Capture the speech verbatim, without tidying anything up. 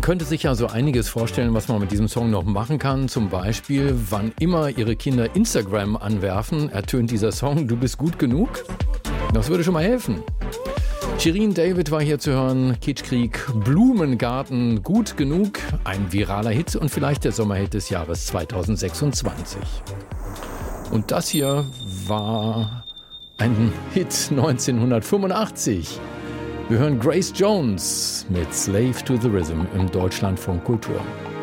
könnte sich ja so einiges vorstellen, was man mit diesem Song noch machen kann. Zum Beispiel, wann immer Ihre Kinder Instagram anwerfen, ertönt dieser Song "Du bist gut genug". Das würde schon mal helfen. Shirin David war hier zu hören. Kitschkrieg, Blumengarten, gut genug. Ein viraler Hit und vielleicht der Sommerhit des Jahres zweitausendsechsundzwanzig. Und das hier war ein Hit neunzehnhundertfünfundachtzig. Wir hören Grace Jones mit Slave to the Rhythm im Deutschlandfunk Kultur.